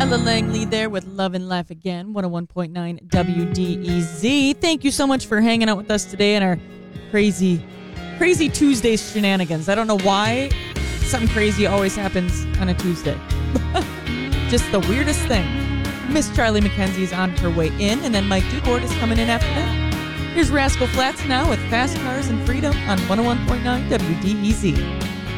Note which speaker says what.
Speaker 1: Charla Langley there with Love and Laugh Again, 101.9 WDEZ. Thank you so much for hanging out with us today in our crazy Tuesday shenanigans. I don't know why something crazy always happens on a Tuesday. Just the weirdest thing. Miss Charlie McKenzie's on her way in, and then Mike Dugard is coming in after that. Here's Rascal Flatts now with Fast Cars and Freedom on 101.9 WDEZ.